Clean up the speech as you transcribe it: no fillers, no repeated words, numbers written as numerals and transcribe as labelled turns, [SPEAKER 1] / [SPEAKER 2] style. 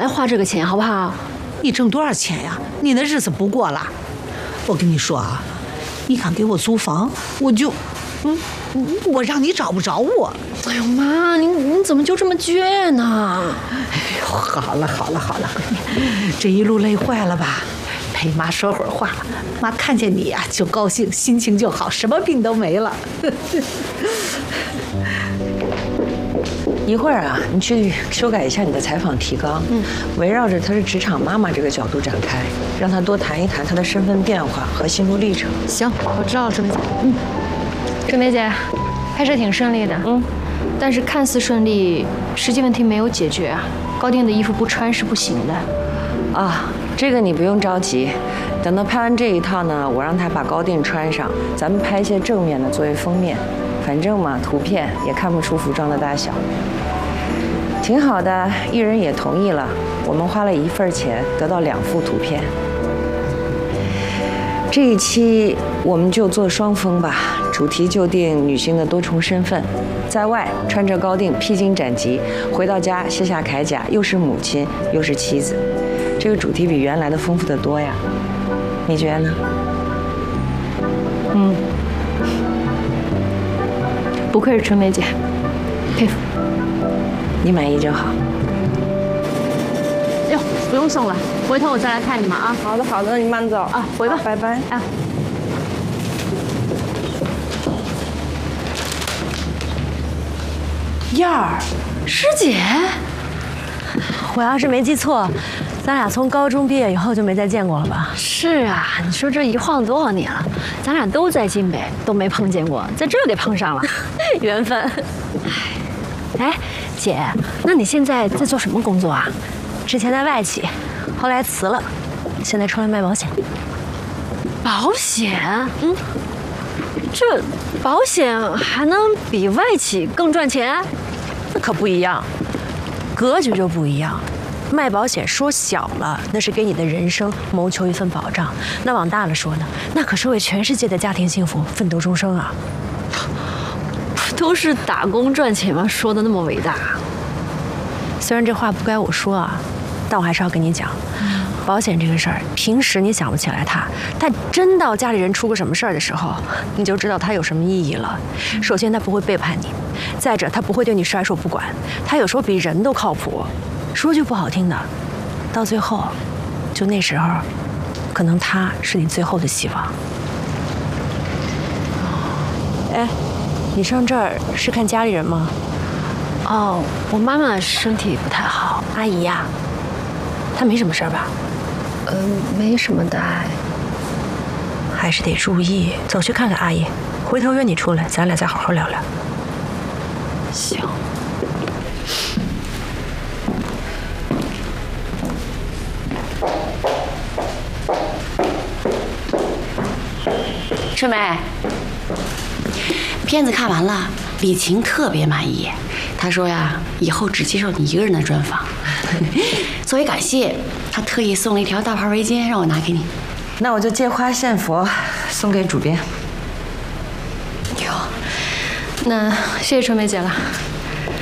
[SPEAKER 1] 花这个钱，好不好？
[SPEAKER 2] 你挣多少钱呀？你那日子不过了。我跟你说啊，你敢给我租房，我就，我让你找不着我。
[SPEAKER 1] 哎呦妈，你怎么就这么倔呢？
[SPEAKER 2] 哎呦，好了，这一路累坏了吧？陪妈说会儿话，妈看见你呀就高兴，心情就好，什么病都没了。
[SPEAKER 3] 一会儿啊，你去修改一下你的采访提纲，围绕着她是职场妈妈这个角度展开，让她多谈一谈她的身份变化和心路历程。
[SPEAKER 1] 行，我知道了，春梅姐。春梅姐，拍摄挺顺利的，但是看似顺利，实际问题没有解决啊。高定的衣服不穿是不行的。
[SPEAKER 3] 啊，这个你不用着急，等到拍完这一套呢，我让她把高定穿上，咱们拍一些正面的作为封面，反正嘛，图片也看不出服装的大小。挺好的，艺人也同意了，我们花了1份钱得到2幅图片。这一期我们就做双封吧，主题就定女性的多重身份，在外穿着高定披荆斩棘，回到家卸下铠甲，又是母亲又是妻子，这个主题比原来的丰富得多呀，你觉得呢？
[SPEAKER 1] 不愧是春梅姐，佩服。
[SPEAKER 3] 你满意就好。
[SPEAKER 1] 哟，不用送了，回头我再来看你们啊。
[SPEAKER 3] 好的，你慢走
[SPEAKER 1] 啊，回吧，
[SPEAKER 3] 拜拜。
[SPEAKER 1] 啊。
[SPEAKER 4] 燕儿，
[SPEAKER 1] 师姐，
[SPEAKER 4] 我要是没记错，咱俩从高中毕业以后就没再见过了吧？
[SPEAKER 1] 是啊，你说这一晃多少年了，咱俩都在晋北，都没碰见过，在这得碰上了，
[SPEAKER 4] 缘分。
[SPEAKER 1] 哎，姐，那你现在在做什么工作啊？
[SPEAKER 4] 之前在外企，后来辞了，现在出来卖保险。
[SPEAKER 1] 保险？这保险还能比外企更赚钱？
[SPEAKER 4] 那可不一样，格局就不一样。卖保险说小了，那是给你的人生谋求一份保障；那往大了说呢，那可是为全世界的家庭幸福奋斗终生啊！
[SPEAKER 1] 都是打工赚钱吗？说的那么伟大。
[SPEAKER 4] 虽然这话不该我说啊，但我还是要跟你讲，保险这个事儿，平时你想不起来它，但真到家里人出个什么事儿的时候，你就知道它有什么意义了。首先，它不会背叛你；再者，它不会对你甩手不管。它有时候比人都靠谱。说句不好听的，到最后，就那时候，可能它是你最后的希望。哎，你上这儿是看家里人吗？
[SPEAKER 1] 哦，我妈妈身体不太好。
[SPEAKER 4] 阿姨呀，她没什么事儿吧？
[SPEAKER 1] 没什么大碍，
[SPEAKER 4] 还是得注意。走去看看阿姨，回头约你出来，咱俩再好好聊聊。
[SPEAKER 1] 行。
[SPEAKER 5] 春梅，片子看完了，李晴特别满意。她说呀，以后只接受你一个人的专访。作为感谢，她特意送了一条大牌围巾让我拿给你。
[SPEAKER 3] 那我就借花献佛，送给主编。
[SPEAKER 1] 哟，那谢谢春梅姐了。